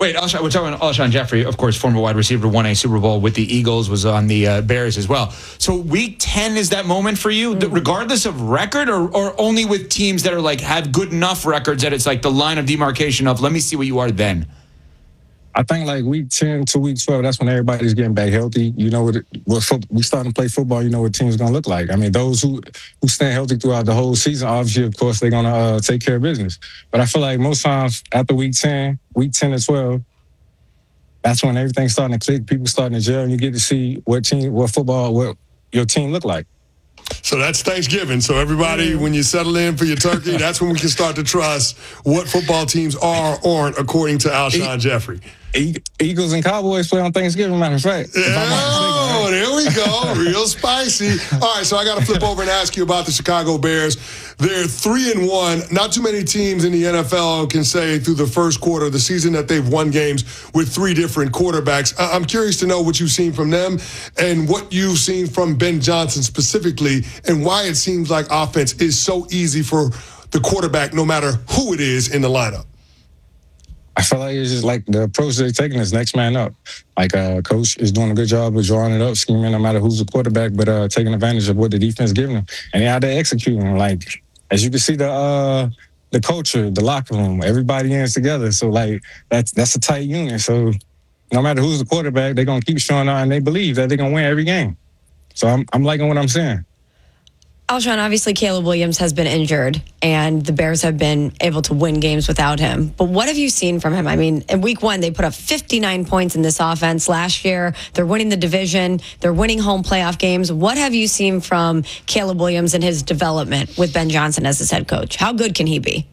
Wait, we're talking about Alshon Jeffrey, of course, former wide receiver, won a Super Bowl with the Eagles, was on the Bears as well. So week 10 is that moment for you, regardless of record, or only with teams that are like have good enough records that it's like the line of demarcation of let me see what you are then? I think like week 10 to week 12, that's when everybody's getting back healthy. You know we starting to play football, you know what team's going to look like. I mean, those who stay healthy throughout the whole season, obviously, of course, they're going to take care of business. But I feel like most times after week 10 to 12, that's when everything's starting to click, people starting to gel, and you get to see what your team look like. So that's Thanksgiving. So everybody, when you settle in for your turkey, that's when we can start to trust what football teams are or aren't, according to Alshon Jeffrey. Eagles and Cowboys play on Thanksgiving, matter of fact. Oh, there we go. Real spicy. All right, so I got to flip over and ask you about the Chicago Bears. They're 3-1. Not too many teams in the NFL can say through the first quarter of the season that they've won games with 3 different quarterbacks. I'm curious to know what you've seen from them and what you've seen from Ben Johnson specifically, and why it seems like offense is so easy for the quarterback no matter who it is in the lineup. I feel like it's just like the approach they're taking is next man up. Like coach is doing a good job of drawing it up, scheming no matter who's the quarterback, but taking advantage of what the defense giving them. And they're out there executing. Like, as you can see, the culture, the locker room, everybody is together. So, like, that's a tight unit. So, no matter who's the quarterback, they're going to keep showing out, and they believe that they're going to win every game. So, I'm liking what I'm seeing. Alshon, obviously Caleb Williams has been injured, and the Bears have been able to win games without him. But what have you seen from him? I mean, in week 1, they put up 59 points in this offense. Last year, they're winning the division. They're winning home playoff games. What have you seen from Caleb Williams and his development with Ben Johnson as his head coach? How good can he be?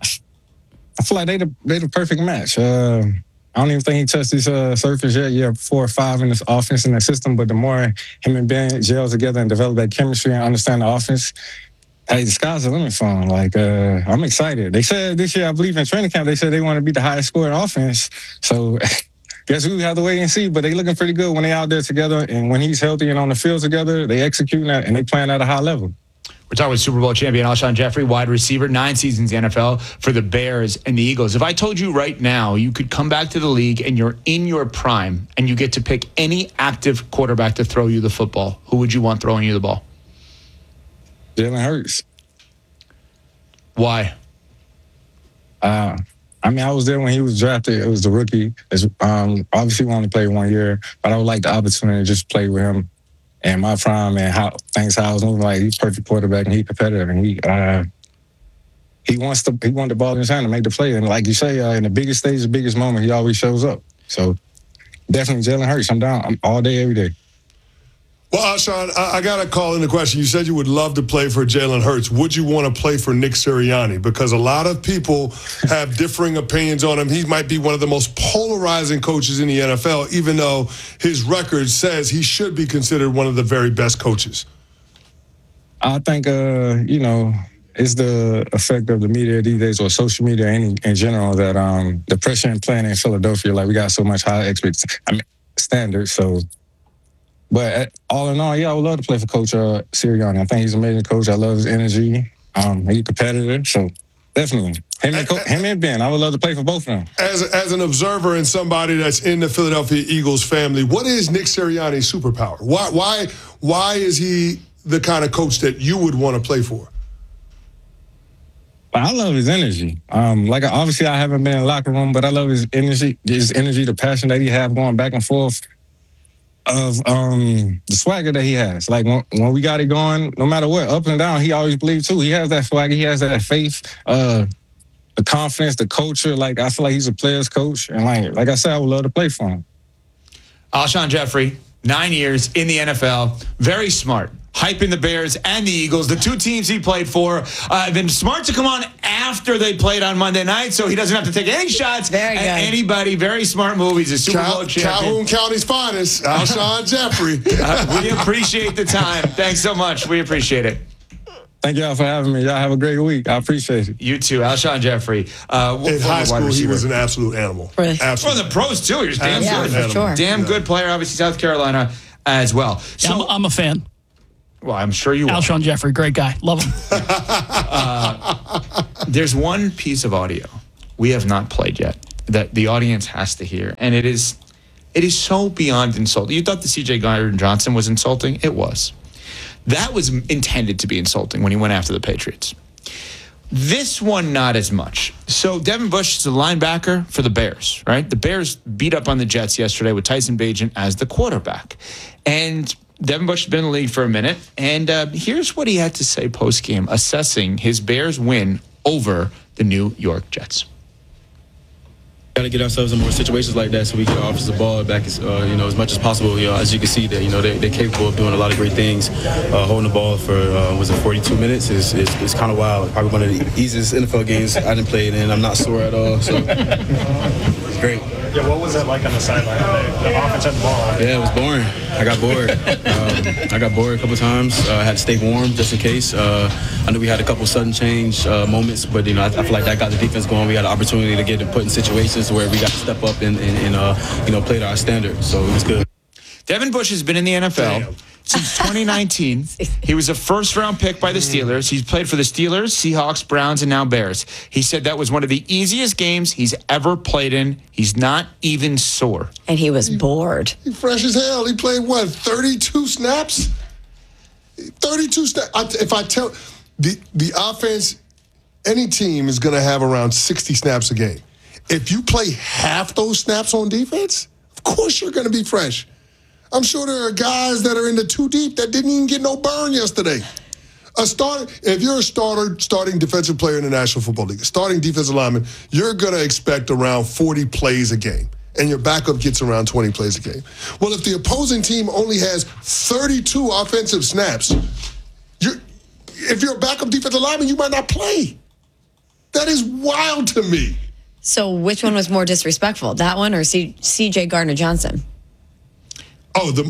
I feel like they the perfect match. I don't even think he touched his surface yet. Yeah, 4 or 5 in this offense in the system. But the more him and Ben gel together and develop that chemistry and understand the offense, hey, the sky's the limit for him. Like, I'm excited. They said this year, I believe in training camp, they said they want to be the highest scoring offense. So, guess we have to wait and see. But they looking pretty good when they out there together. And when he's healthy and on the field together, they executing that and they playing at a high level. We're talking with Super Bowl champion Alshon Jeffrey, wide receiver, 9 seasons in the NFL for the Bears and the Eagles. If I told you right now you could come back to the league and you're in your prime and you get to pick any active quarterback to throw you the football, who would you want throwing you the ball? Jalen Hurts. Why? I mean, I was there when he was drafted. It was the rookie. Obviously, we only played 1 year, but I would like the opportunity to just play with him and my prime and how I was moving. Like, he's a perfect quarterback and he's competitive and he wants the ball in his hand to make the play. And like you say, in the biggest stage, the biggest moment, he always shows up. So definitely Jalen Hurts. I'm down. I'm all day, every day. Well, Alshon, I got to call in the question. You said you would love to play for Jalen Hurts. Would you want to play for Nick Sirianni? Because a lot of people have differing opinions on him. He might be one of the most polarizing coaches in the NFL, even though his record says he should be considered one of the very best coaches. I think, it's the effect of the media these days, or social media in general, that the pressure and playing in Philadelphia, like, we got so much high standards, so... But all in all, yeah, I would love to play for Coach Sirianni. I think he's an amazing coach. I love his energy. He's a competitor, so definitely. Him and Ben, I would love to play for both of them. As an observer and somebody that's in the Philadelphia Eagles family, what is Nick Sirianni's superpower? Why is he the kind of coach that you would want to play for? I love his energy. Obviously I haven't been in the locker room, but I love his energy, the passion that he have going back and forth, of the swagger that he has. Like, when we got it going, no matter what, up and down, he always believed too. He has that swagger, he has that faith, the confidence, the culture. Like, I feel like he's a player's coach, and like I said, I would love to play for him. Alshon Jeffrey, 9 years in the NFL, very smart, hyping the Bears and the Eagles, the 2 teams he played for. Been smart to come on after they played on Monday night, so he doesn't have to take any shots at anybody. Very smart move. He's a Super Bowl champion. Calhoun County's finest, Alshon Jeffrey. We appreciate the time. Thanks so much. We appreciate it. Thank y'all for having me. Y'all have a great week. I appreciate it. You too. Alshon Jeffrey. In high school, he was an absolute animal. Really? Absolutely. Well, the pros too. He was damn good. For sure. Damn good player. Obviously, South Carolina as well. So, yeah, I'm a fan. Well, I'm sure you are. Alshon Jeffrey, great guy. Love him. There's one piece of audio we have not played yet. that the audience has to hear, and it is so beyond insulting. You thought the C.J. Gardner-Johnson was insulting? It was. That was intended to be insulting when he went after the Patriots. This one, not as much. So Devin Bush is a linebacker for the Bears, right? The Bears beat up on the Jets yesterday with Tyson Bagent as the quarterback. And Devin Bush has been in the league for a minute. And here's what he had to say post-game, assessing his Bears win over the New York Jets. Got to get ourselves in more situations like that so we can offense the ball back as much as possible. As you can see, that they're capable of doing a lot of great things. Holding the ball for 42 minutes is kind of wild. Probably one of the easiest NFL games I didn't play it in. I'm not sore at all, so it's great. Yeah, what was that like on the sideline? The offense had the ball. Yeah, it was boring. I got bored. I got bored a couple times. I had to stay warm just in case. I knew we had a couple sudden change moments, but I feel like that got the defense going. We had an opportunity to get it put in situations where we got to step up and play to our standard. So it was good. Devin Bush has been in the NFL since 2019. He was a first-round pick by the Steelers. He's played for the Steelers, Seahawks, Browns, and now Bears. He said that was one of the easiest games he's ever played in. He's not even sore. And he was bored. He fresh as hell. He played, 32 snaps? 32 snaps. If I tell the offense, any team is going to have around 60 snaps a game. If you play half those snaps on defense, of course you're going to be fresh. I'm sure there are guys that are in the two deep that didn't even get no burn yesterday. If you're a starting defensive player in the National Football League, a starting defensive lineman, you're going to expect around 40 plays a game, and your backup gets around 20 plays a game. Well, if the opposing team only has 32 offensive snaps, if you're a backup defensive lineman, you might not play. That is wild to me. So which one was more disrespectful, that one or C.J. Gardner-Johnson? Oh, the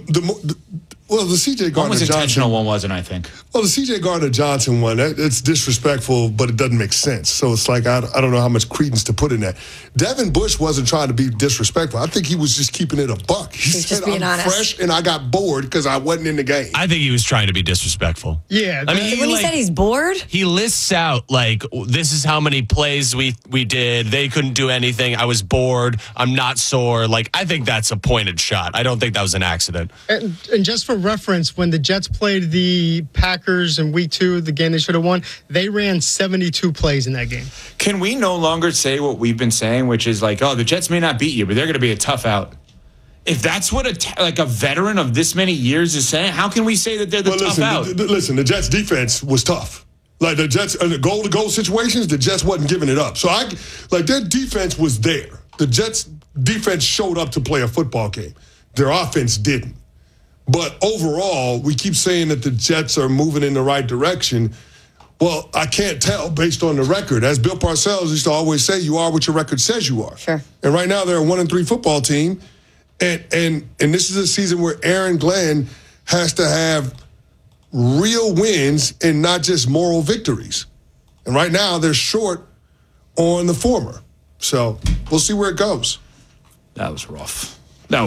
C.J. Gardner-Johnson. One was intentional, one wasn't, I think. Well, the C.J. Gardner-Johnson one, it's disrespectful, but it doesn't make sense. So it's like, I don't know how much credence to put in that. Devin Bush wasn't trying to be disrespectful. I think he was just keeping it a buck. He He's said, just being I'm honest. fresh and I got bored because I wasn't in the game. I think he was trying to be disrespectful. Yeah. I mean, When he said he's bored? he lists out, this is how many plays we did. They couldn't do anything. I was bored. I'm not sore. I think that's a pointed shot. I don't think that was an accident. And just for reference, when the Jets played the Packers in week 2, the game they should have won, they ran 72 plays in that game. Can we no longer say what we've been saying, which is the Jets may not beat you, but they're going to be a tough out? If that's what a veteran of this many years is saying, how can we say that they're the tough out? Listen, the Jets' defense was tough. The Jets, in the goal-to-goal situations, the Jets wasn't giving it up. So, their defense was there. The Jets' defense showed up to play a football game. Their offense didn't. But overall, we keep saying that the Jets are moving in the right direction. Well, I can't tell based on the record. As Bill Parcells used to always say, you are what your record says you are. Sure. And right now, they're a 1-3 football team. And this is a season where Aaron Glenn has to have real wins and not just moral victories. And right now, they're short on the former. So we'll see where it goes. That was rough.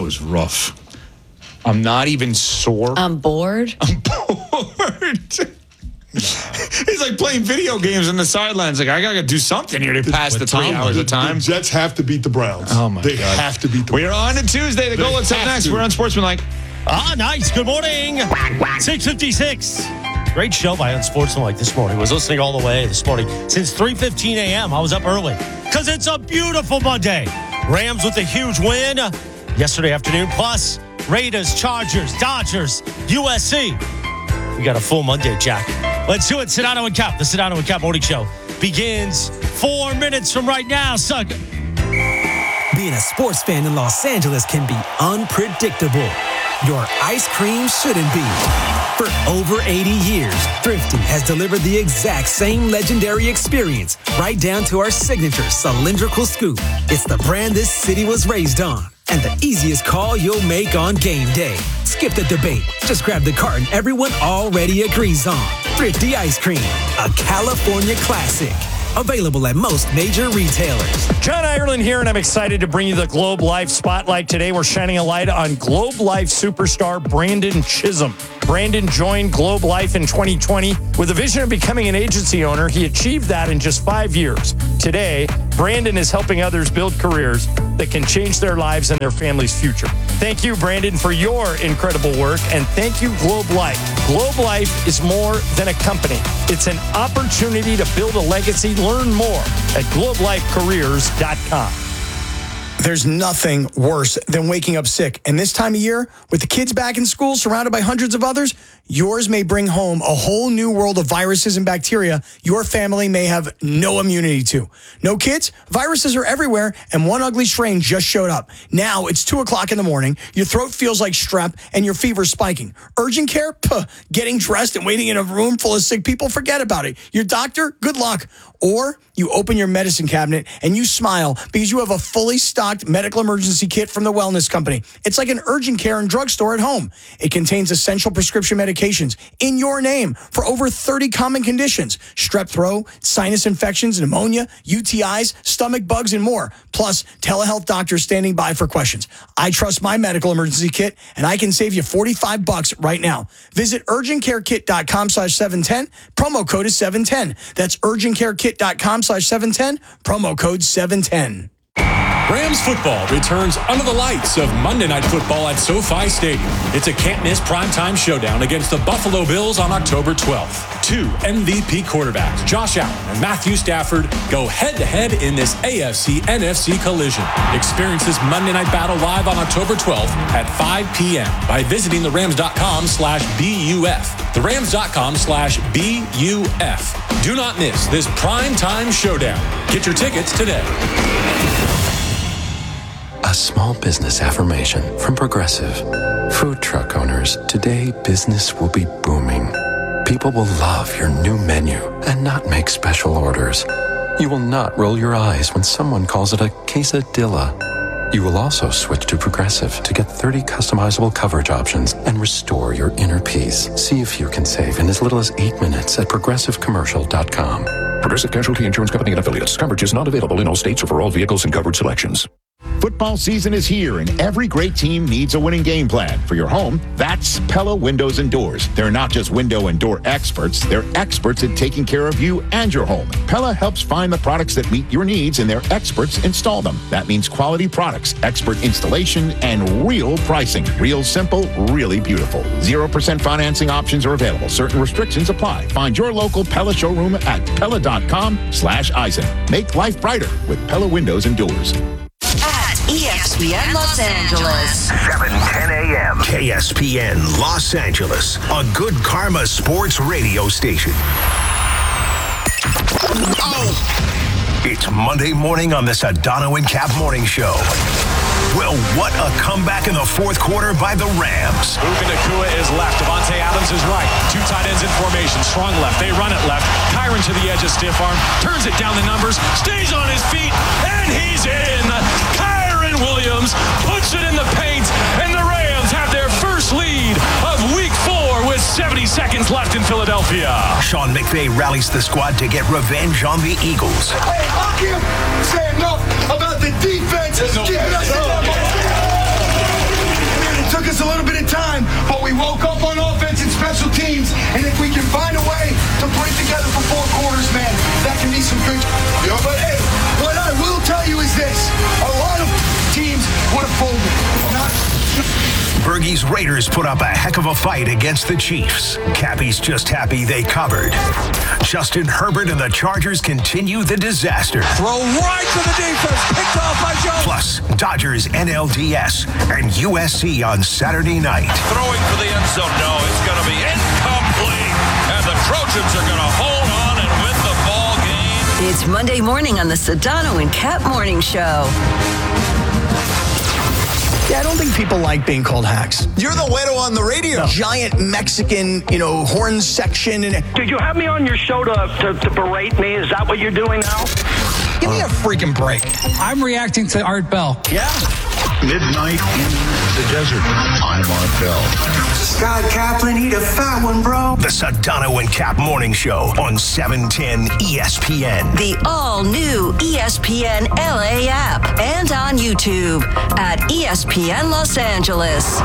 I'm not even sore. I'm bored. I'm bored. He's like playing video games on the sidelines. I got to do something here to pass the 3 hours of time. The Jets have to beat the Browns. Oh, my God. They have to beat the Browns. We are on to Tuesday. The goal what's up next. We're on Sportsmanlike. Nice. Good morning. 6:56. Great show by Unsportsmanlike this morning. Was listening all the way this morning. Since 3:15 a.m. I was up early because it's a beautiful Monday. Rams with a huge win yesterday afternoon. Plus, Raiders, Chargers, Dodgers, USC. We got a full Monday, Jack. Let's do it. Sedano and Cap. The Sedano and Cap Morning Show begins 4 minutes from right now. Suck. Being a sports fan in Los Angeles can be unpredictable. Your ice cream shouldn't be. For over 80 years, Thrifty has delivered the exact same legendary experience, right down to our signature cylindrical scoop. It's the brand this city was raised on, and the easiest call you'll make on game day. Skip the debate. Just grab the carton everyone already agrees on. Thrifty Ice Cream, a California classic. Available at most major retailers. John Ireland here, and I'm excited to bring you the Globe Life Spotlight. Today, we're shining a light on Globe Life superstar Brandon Chisholm. Brandon joined Globe Life in 2020 with a vision of becoming an agency owner. He achieved that in just 5 years. Today, Brandon is helping others build careers that can change their lives and their family's future. Thank you, Brandon, for your incredible work, and thank you, Globe Life. Globe Life is more than a company. It's an opportunity to build a legacy. Learn more at globelifecareers.com. There's nothing worse than waking up sick. And this time of year, with the kids back in school, surrounded by hundreds of others, yours may bring home a whole new world of viruses and bacteria your family may have no immunity to. No kids? Viruses are everywhere, and one ugly strain just showed up. Now it's 2 o'clock in the morning, your throat feels like strep, and your fever's spiking. Urgent care? Puh. Getting dressed and waiting in a room full of sick people? Forget about it. Your doctor? Good luck. Or you open your medicine cabinet and you smile because you have a fully stocked medical emergency kit from the Wellness Company. It's like an urgent care and drugstore at home. It contains essential prescription medications in your name for over 30 common conditions: strep throat, sinus infections, pneumonia, UTIs, stomach bugs, and more. Plus, telehealth doctors standing by for questions. I trust my medical emergency kit, and I can save you $45 right now. Visit urgentcarekit.com/710. Promo code is 710. That's urgentcarekit.com/710. Promo code 710. Rams football returns under the lights of Monday Night Football at SoFi Stadium. It's a can't-miss primetime showdown against the Buffalo Bills on October 12th. Two MVP quarterbacks, Josh Allen and Matthew Stafford, go head-to-head in this AFC-NFC collision. Experience this Monday Night battle live on October 12th at 5 p.m. by visiting therams.com/BUF. therams.com/BUF. Do not miss this primetime showdown. Get your tickets today. A small business affirmation from Progressive. Food truck owners, today business will be booming. People will love your new menu and not make special orders. You will not roll your eyes when someone calls it a quesadilla. You will also switch to Progressive to get 30 customizable coverage options and restore your inner peace. See if you can save in as little as 8 minutes at progressivecommercial.com. Progressive Casualty Insurance Company and Affiliates. Coverage is not available in all states or for all vehicles and coverage selections. Football season is here, and every great team needs a winning game plan. For your home, that's Pella Windows and Doors. They're not just window and door experts, they're experts at taking care of you and your home. Pella helps find the products that meet your needs, and their experts install them. That means quality products, expert installation, and real pricing. Real simple, really beautiful. 0% financing options are available. Certain restrictions apply. Find your local Pella showroom at Pella.com/Eisen. Make life brighter with Pella Windows and Doors. ESPN Los Angeles. 7:10 a.m. KSPN Los Angeles, a good karma sports radio station. Oh! It's Monday morning on the Sedano and Cap Morning Show. Well, what a comeback in the fourth quarter by the Rams. Puka Nacua is left. Devontae Adams is right. Two tight ends in formation. Strong left. They run it left. Kyron to the edge of stiff arm. Turns it down the numbers. Stays on his feet. And he's in. Kyron Williams puts it in the paint. And the Rams have their first lead of week 4 with 70 seconds left in Philadelphia. Sean McVay rallies the squad to get revenge on the Eagles. Hey, I can't say enough about the defense. It took us a little bit of time, but we woke up on offense and special teams. And if we can find a way to put it together for 4 quarters, man, that can be some good. But hey, what I will tell you is this: a lot of teams would have folded. Bergie's Raiders put up a heck of a fight against the Chiefs. Cappy's just happy they covered. Justin Herbert and the Chargers continue the disaster. Throw right to the defense, picked off by Jones. Plus, Dodgers NLDS and USC on Saturday night. Throwing for the end zone. No, it's going to be incomplete. And the Trojans are going to hold on and win the ball game. It's Monday morning on the Sedano and Cap Morning Show. Yeah, I don't think people like being called hacks. You're the widow on the radio. Giant Mexican, horn section. Did you have me on your show to berate me? Is that what you're doing now? Give me a freaking break. I'm reacting to Art Bell. Yeah. Midnight in the Desert. I'm Art Bell. Scott Kaplan, eat a fat one, bro. The Sedano and Cap Morning Show on 710 ESPN. The all-new ESPN LA app and on YouTube at ESPN Los Angeles.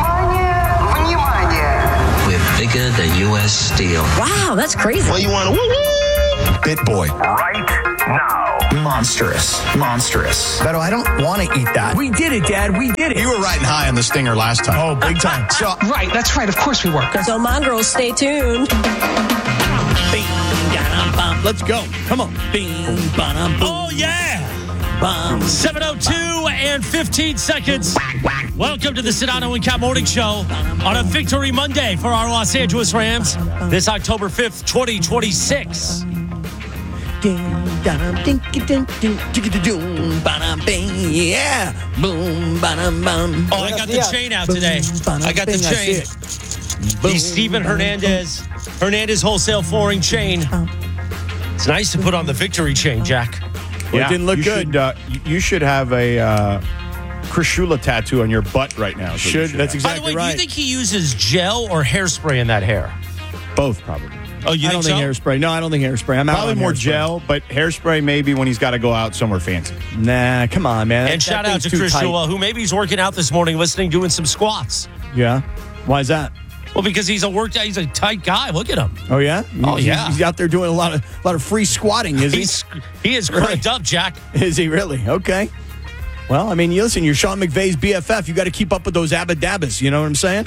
We're bigger than U.S. Steel. Wow, that's crazy. Well, you want to woo-woo? Bit Boy. Right now. Monstrous. Beto, I don't want to eat that. We did it, Dad. We did it. You were riding high on the Stinger last time. Oh, big time. So, right, that's right. Of course we were. So, mongrels, stay tuned. Let's go. Come on. Oh, yeah. 7:02 and 15 seconds. Welcome to the Sedano and Cap Morning Show on a Victory Monday for our Los Angeles Rams. This October 5th, 2026. Yeah. Boom, ba-dum, bum. Oh, I got the chain out today. I got the chain. The Steven Hernandez wholesale flooring chain. It's nice to put on the victory chain, Jack. Well, it didn't look good. You should have a Krishula tattoo on your butt right now. That's exactly By the way, right. do you think he uses gel or hairspray in that hair? Both, probably. Oh, you I think don't think so? hairspray. No, I don't think hairspray. I'm out Probably on more hairspray. gel, but hairspray maybe when he's got to go out somewhere fancy. Nah, come on, man. And shout out to Chris Joel, who maybe he's working out this morning, listening, doing some squats. Yeah. Why is that? Well, because he's a tight guy. Look at him. Oh yeah. Oh, yeah. He's out there doing a lot of free squatting. Is He is cranked up, Jack. Is he really? Okay. Well, I mean, you listen. You're Sean McVay's BFF. You got to keep up with those abadabbas. You know what I'm saying?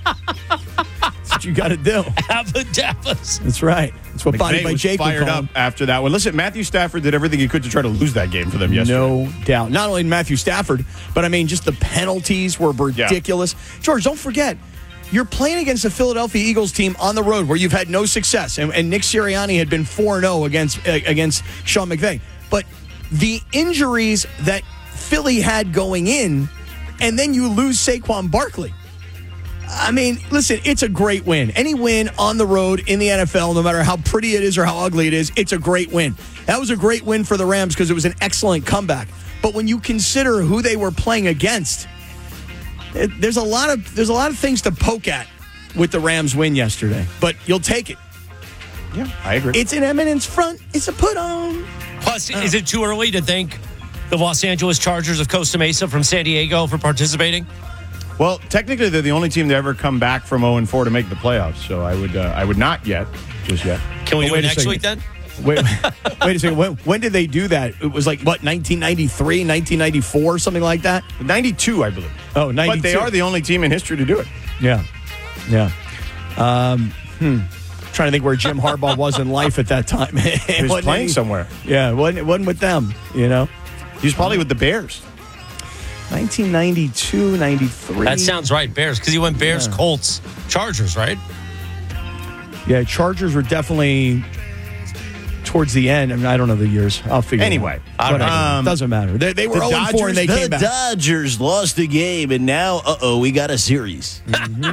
That's what you got to do. Abadabbas. That's right. That's what Body McVay by was Jake fired up after that one. Listen, Matthew Stafford did everything he could to try to lose that game for them yesterday. No doubt. Not only Matthew Stafford, but I mean, just the penalties were ridiculous. Yeah. George, don't forget, you're playing against the Philadelphia Eagles team on the road where you've had no success, and Nick Sirianni had been 4-0 against Sean McVay. But the injuries that Philly had going in, and then you lose Saquon Barkley. I mean, listen, it's a great win. Any win on the road in the NFL, no matter how pretty it is or how ugly it is, it's a great win. That was a great win for the Rams because it was an excellent comeback. But when you consider who they were playing against, there's a lot of things to poke at with the Rams win yesterday. But you'll take it. Yeah, I agree. It's an eminence front. It's a put on. Plus, is it too early to thank the Los Angeles Chargers of Costa Mesa from San Diego for participating? Well, technically, they're the only team to ever come back from 0-4 to make the playoffs. So I would not just yet. Can we do it wait a next second. week then? Wait a second. When did they do that? It was like, what, 1993, 1994, something like that? 92, I believe. Oh, 92. But they are the only team in history to do it. Yeah. Trying to think where Jim Harbaugh was in life at that time. He was playing somewhere. Yeah, it wasn't with them, you know? He was probably with the Bears. 1992, 93. That sounds right, Bears, because he went Bears, Colts, Chargers, right? Yeah, Chargers were definitely towards the end. I mean, I don't know the years. I'll figure Anyway, it out. Doesn't matter. They were 0-4 and they came back. The Dodgers lost the game, and now, we got a series.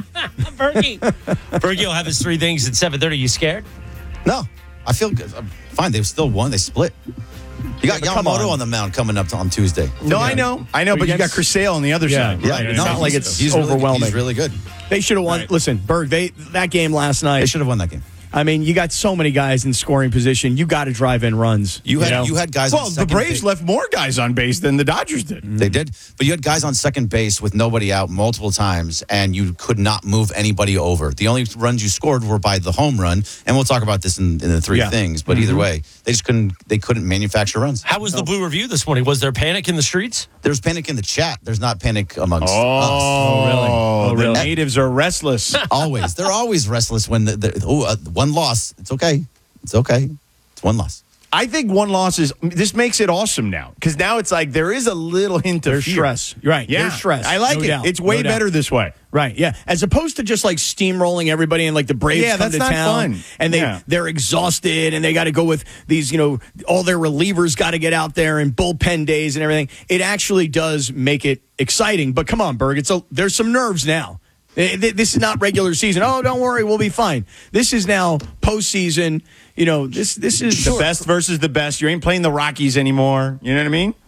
Fergie will have his three things at 7:30. You scared? No, I feel good. I'm fine. They still won. They split. You got Yamamoto on the mound coming up on Tuesday. No, I know, but you got Chris Sale on the other side. Yeah, Right. no, It's not like it's Really, overwhelming. he's really good. They should have won. Right. Listen, Berg, that game last night. They should have won that game. I mean, you got so many guys in scoring position. You got to drive in runs. You had guys. Well, on the second Braves base. left more guys on base than the Dodgers did. They did, but you had guys on second base with nobody out multiple times, and you could not move anybody over. The only runs you scored were by the home run, and we'll talk about this in the three things. But either way, they just couldn't. They couldn't manufacture runs. How was the Blue Review this morning? Was there panic in the streets? There's panic in the chat. There's not panic amongst us. Oh, really? The natives are restless. Always. They're always restless when one loss. It's okay. It's okay. It's one loss. I think one loss this makes it awesome now because now it's like there is a little hint of fear. Stress. Right. Yeah. There's stress. I like No it. doubt. It's way No doubt. better this way. Right, yeah. As opposed to just like steamrolling everybody and like the Braves come that's to not town fun. and they're exhausted and they got to go with these, all their relievers got to get out there and bullpen days and everything. It actually does make it exciting. But come on, Berg, there's some nerves now. This is not regular season. Oh, don't worry, we'll be fine. This is now postseason. This is the best versus the best. You ain't playing the Rockies anymore. You know what I mean?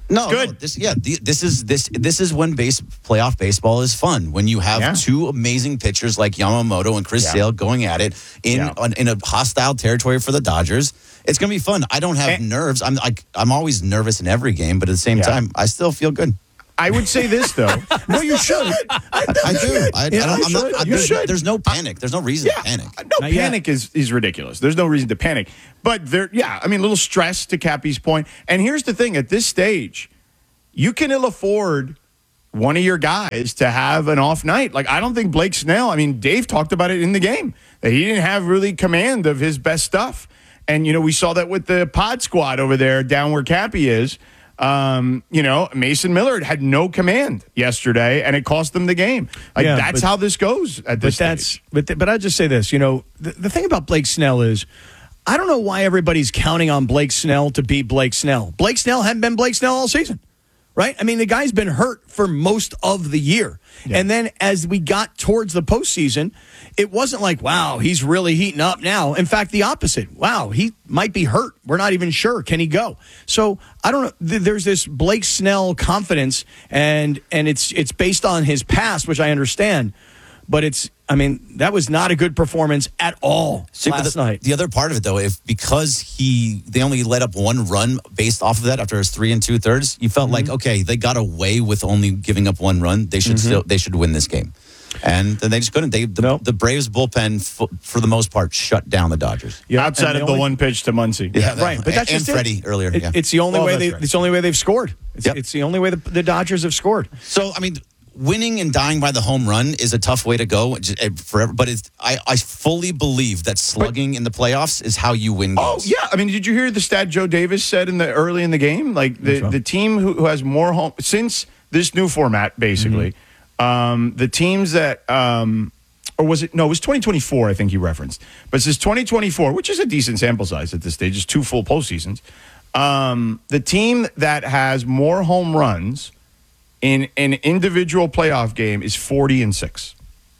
No, It's good. No, this is when playoff baseball is fun. When you have two amazing pitchers like Yamamoto and Chris Sale going at it in a hostile territory for the Dodgers. It's going to be fun. I don't have nerves. I'm always nervous in every game, but at the same time, I still feel good. I would say this though. No, you should. I do. You should. There's no panic. There's no reason to panic. No, panic is ridiculous. There's no reason to panic. But a little stress to Cappy's point. And here's the thing: at this stage, you can ill afford one of your guys to have an off night. Like, I don't think Blake Snell. I mean, Dave talked about it in the game that he didn't have really command of his best stuff. And we saw that with the pod squad over there down where Cappy is. Mason Miller had no command yesterday, and it cost them the game. That's how this goes at this stage. But I'll just say this. The thing about Blake Snell is, I don't know why everybody's counting on Blake Snell to be Blake Snell. Blake Snell hadn't been Blake Snell all season, right? I mean, the guy's been hurt for most of the year. Yeah. And then as we got towards the postseason, it wasn't like, wow, he's really heating up now. In fact, the opposite. Wow, he might be hurt. We're not even sure. Can he go? So I don't know. There's this Blake Snell confidence, and it's based on his past, which I understand. But that was not a good performance at all last night. The other part of it, though, because they only let up one run based off of that after his 3 2/3, you felt like, okay, they got away with only giving up one run. They should win this game. And they just couldn't. The Braves bullpen, for the most part, shut down the Dodgers. Yeah, outside of the one pitch to Muncy. Yeah, right. But that's and just Freddie earlier. It's the only way it's the only way they've scored. It's the only way the Dodgers have scored. So winning and dying by the home run is a tough way to go forever. But I fully believe that slugging in the playoffs is how you win games. Oh yeah, did you hear the stat Joe Davis said early in the game? Like the team who has more home since this new format, basically. The teams that, or was it? No, it was 2024, I think he referenced. But since 2024, which is a decent sample size at this stage, it's 2 full postseasons. The team that has more home runs in an individual playoff game is 40-6.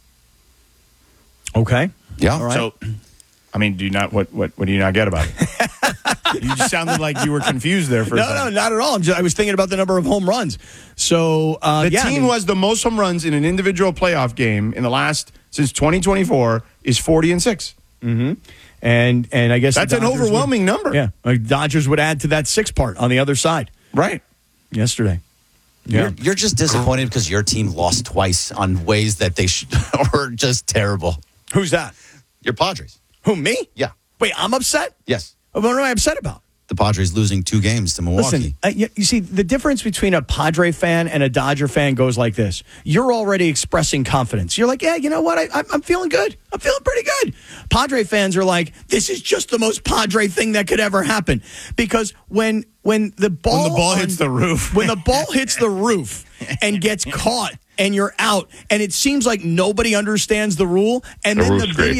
Okay. Yeah. All right. So, do you not what do you not get about it? You just sounded like you were confused there for a second. No, not at all. I was thinking about the number of home runs. So the team who has the most home runs in an individual playoff game since 2024 is 40-6. Mm-hmm. And I guess that's an overwhelming number. Yeah, Dodgers would add to that 6 part on the other side. Right. Yesterday. Yeah. You're just disappointed because your team lost twice on ways that they were just terrible. Who's that? Your Padres. Who, me? Yeah. Wait, I'm upset? Yes. What am I upset about? The Padres losing 2 games to Milwaukee. Listen, you see, the difference between a Padre fan and a Dodger fan goes like this. You're already expressing confidence. You're like, yeah, you know what? I'm feeling good. I'm feeling pretty good. Padre fans are like, this is just the most Padre thing that could ever happen. Because when the ball hits the roof. When the ball hits the roof and gets caught and you're out, and it seems like nobody understands the rule, and then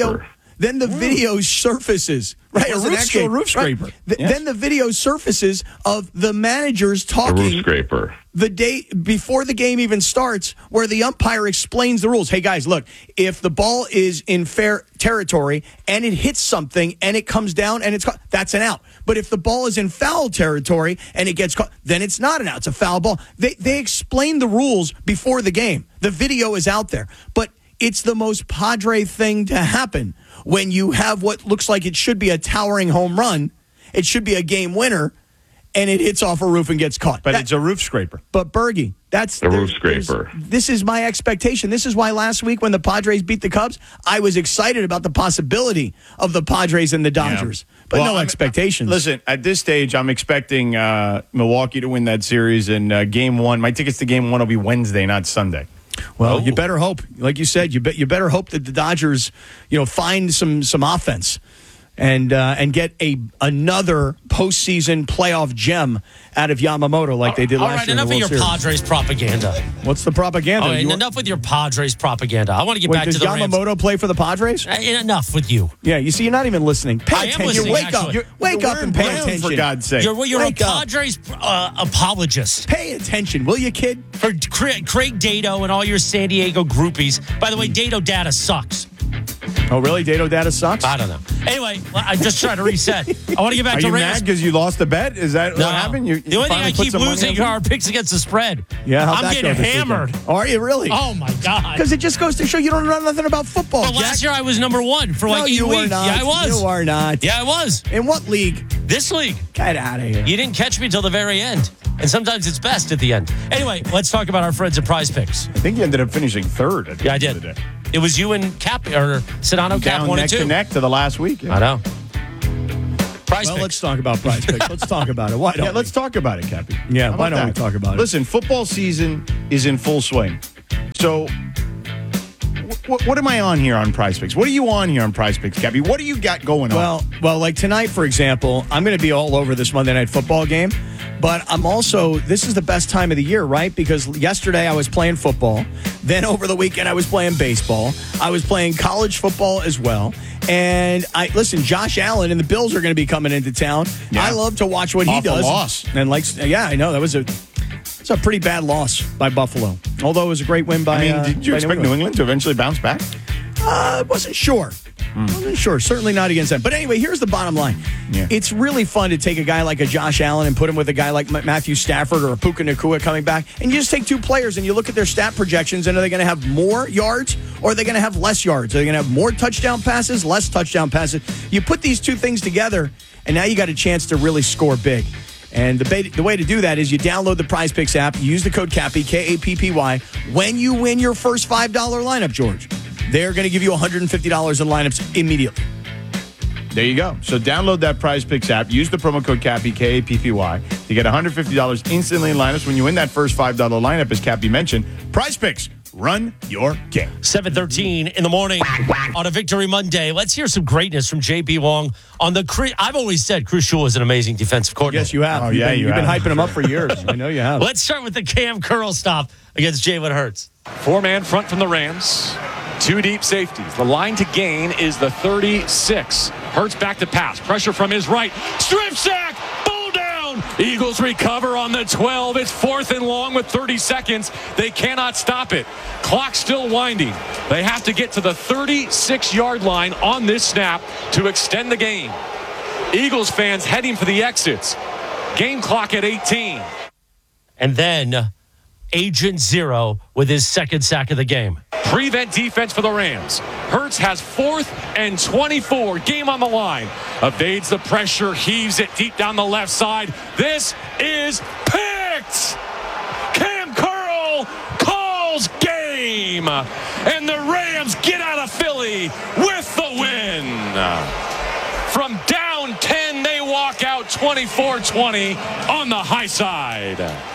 the video surfaces. Right, an actual roof scraper. Right. Then the video surfaces of the managers talking. The roof scraper. The day before the game even starts, where the umpire explains the rules. Hey, guys, look, if the ball is in fair territory and it hits something and it comes down and it's caught, that's an out. But if the ball is in foul territory and it gets caught, then it's not an out. It's a foul ball. They explain the rules before the game. The video is out there. But it's the most Padre thing to happen when you have what looks like it should be a towering home run. It should be a game winner, and it hits off a roof and gets caught. But it's a roof scraper. But Bergie, that's the roof scraper. This is my expectation. This is why last week when the Padres beat the Cubs, I was excited about the possibility of the Padres and the Dodgers. Yeah. But no expectations. Listen, at this stage, I'm expecting Milwaukee to win that series in Game 1. My tickets to Game 1 will be Wednesday, not Sunday. Well, you better hope, like you said, you better hope that the Dodgers, find some offense and get another postseason playoff gem out of Yamamoto like they did last year. All right, enough of your Padres propaganda. What's the propaganda? All right, enough with your Padres propaganda. I want to get back to the Rams. Does Yamamoto play for the Padres? Enough with you. Yeah, you see, you're not even listening. Pay attention. Listening, wake up. Wake up and pay attention. For God's sake. You're a Padres apologist. Pay attention, will you, kid? For Craig Dado and all your San Diego groupies. By the way, Dado data sucks. Oh, really? Dado data sucks? I don't know. Anyway, I'm just trying to reset. I want to get back Are to you Rams. mad because you lost the bet? Is that what happened? The only thing I keep losing are our picks against the spread. Yeah, how'd I'm that getting go this hammered. weekend? Are you really? Oh, my God. Because it just goes to show you don't know nothing about football. But last year I was number one for like 8 you weeks. are not. Yeah, I was. You are not. Yeah, I was. In what league? This league. Get out of here. You didn't catch me till the very end. And sometimes it's best at the end. Anyway, let's talk about our friends at Prize Picks. I think you ended up finishing third. At the Yeah, I end did. of the day. It was you and Cap, or Sedano Cap Down 1 neck and 2. to neck to the last week. Yeah. I know. Prize Well, Picks. let's talk about Prize Picks. Let's talk about it. Why don't Yeah, let's talk about it, Cappy. Yeah, How why about don't we that? talk about it? Listen, football season is in full swing. So, what am I on here on Prize Picks? What are you on here on Prize Picks, Cappy? What do you got going on? Well, like tonight, for example, I'm going to be all over this Monday Night Football game. But I'm also, this is the best time of the year, right? Because yesterday I was playing football. Then over the weekend I was playing baseball. I was playing college football as well. And listen, Josh Allen and the Bills are going to be coming into town. Yeah. I love to watch what he Awful does. loss. And I know it's a pretty bad loss by Buffalo. Although it was a great win by. Did you by expect New England to eventually bounce back? Wasn't sure. Wasn't sure. Certainly not against them. But anyway, here's the bottom line. Yeah. It's really fun to take a guy like a Josh Allen and put him with a guy like Matthew Stafford or a Puka Nacua coming back. And you just take two players and you look at their stat projections, and are they going to have more yards or are they going to have less yards? Are they going to have more touchdown passes, less touchdown passes? You put these two things together, and now you got a chance to really score big. And the way to do that is you download the Prize Picks app, you use the code CAPPY, K-A-P-P-Y, when you win your first $5 lineup, George. They're going to give you $150 in lineups immediately. There you go. So download that Prize Picks app. Use the promo code CAPPY, K-A-P-P-Y, to get $150 instantly in lineups when you win that first $5 lineup, as Cappy mentioned. Prize Picks. Run your game. 7:13 in the morning on a Victory Monday. Let's hear some greatness from JB Wong on the. I've always said Chris Shula is an amazing defensive coordinator. Yes, you have. Oh, You've been hyping him up for years. I know you have. Let's start with the Cam Curl stop against Jalen Hurts. 4-man front from the Rams. 2 deep safeties. The line to gain is the 36. Hurts back to pass. Pressure from his right. Strip sack. Ball down. Eagles recover on the 12. It's 4th and long with 30 seconds. They cannot stop it. Clock still winding. They have to get to the 36-yard line on this snap to extend the game. Eagles fans heading for the exits. Game clock at 18. And then Agent Zero with his second sack of the game. Prevent defense for the Rams. Hurts has 4th and 24. Game on the line. Evades the pressure. Heaves it deep down the left side. This is picked. Cam Curl calls game. And the Rams get out of Philly with the win. From down 10, they walk out 24-20 on the high side.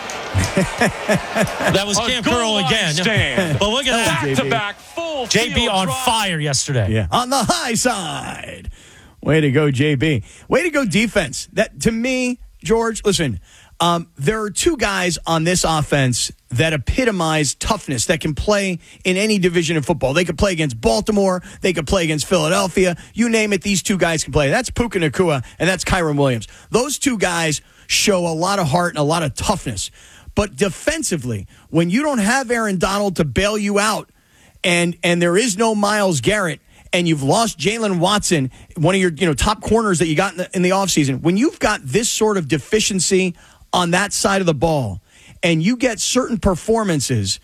That was Cam Curl again. Stand. But look at that. Back-to-back full JB field on drive. fire yesterday. Yeah, on the high side. Way to go, JB. Way to go, defense. That, to me, George, listen, there are two guys on this offense that epitomize toughness, that can play in any division of football. They could play against Baltimore. They could play against Philadelphia. You name it, these two guys can play. That's Puka Nacua, and that's Kyron Williams. Those two guys show a lot of heart and a lot of toughness. But defensively, when you don't have Aaron Donald to bail you out, and there is no Myles Garrett, and you've lost Jalen Watson, one of your top corners that you got in the offseason, when you've got this sort of deficiency on that side of the ball, and you get certain performances,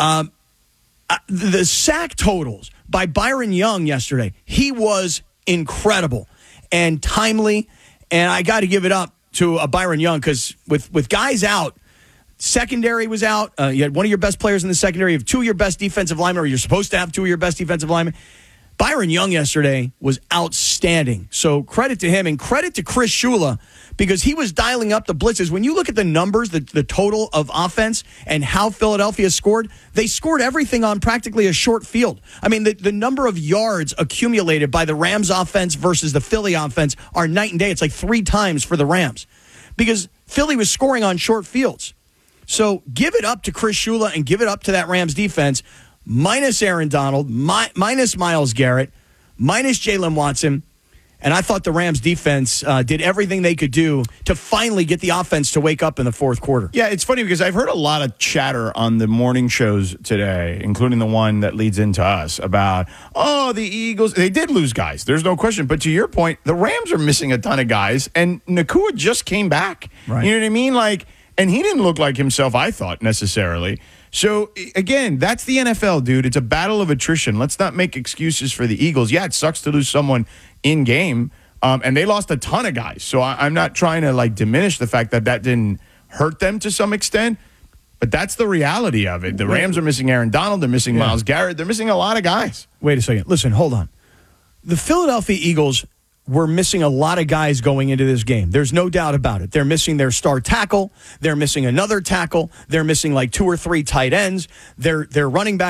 the sack totals by Byron Young yesterday, he was incredible and timely, and I got to give it up to Byron Young, because with guys out, secondary was out. You had one of your best players in the secondary. You have 2 of your best defensive linemen, or you're supposed to have 2 of your best defensive linemen. Byron Young yesterday was outstanding. So credit to him, and credit to Chris Shula, because he was dialing up the blitzes. When you look at the numbers, the total of offense and how Philadelphia scored, they scored everything on practically a short field. I mean, the number of yards accumulated by the Rams offense versus the Philly offense are night and day. It's like 3 times for the Rams, because Philly was scoring on short fields. So give it up to Chris Shula and give it up to that Rams defense, minus Aaron Donald, minus Myles Garrett, minus Jalen Watson. And I thought the Rams defense did everything they could do to finally get the offense to wake up in the fourth quarter. Yeah, it's funny because I've heard a lot of chatter on the morning shows today, including the one that leads into us, about, the Eagles. They did lose guys. There's no question. But to your point, the Rams are missing a ton of guys, and Nacua just came back. Right. You know what I mean? And he didn't look like himself, I thought, necessarily. So, again, that's the NFL, dude. It's a battle of attrition. Let's not make excuses for the Eagles. Yeah, it sucks to lose someone in game, and they lost a ton of guys. So I'm not trying to diminish the fact that didn't hurt them to some extent, but that's the reality of it. The Rams are missing Aaron Donald. They're missing Myles Garrett. They're missing a lot of guys. Wait a second. Listen, hold on. The Philadelphia Eagles were missing a lot of guys going into this game. There's no doubt about it. They're missing their star tackle. They're missing another tackle. They're missing 2 or 3 tight ends. They're running back.